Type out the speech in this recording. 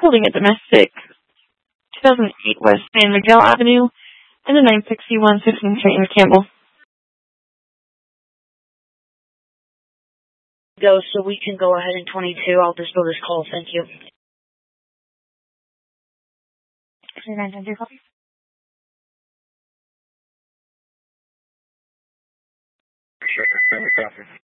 holding a domestic 2008 West San Miguel Avenue and the 961 15th Street in Campbell. Go, so we can go ahead in 22. I'll disable this call. Thank you. 900 copy. Sure, copy.